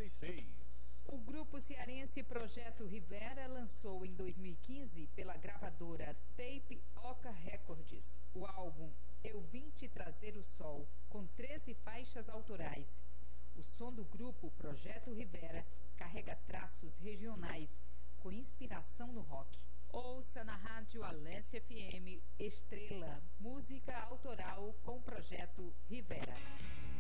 96. O grupo cearense Projeto Rivera lançou em 2015 pela gravadora Tape Oca Records o álbum Eu Vim Te Trazer o Sol, com 13 faixas autorais. O som do grupo Projeto Rivera carrega traços regionais com inspiração no rock. Ouça na rádio Alesse FM Estrela, música autoral com Projeto Rivera.